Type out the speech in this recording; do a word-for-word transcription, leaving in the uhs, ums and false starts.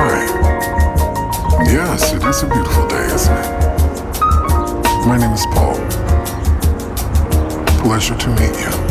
Hi. Yes, it is a beautiful day, isn't it? My name is Paul. Pleasure to meet you.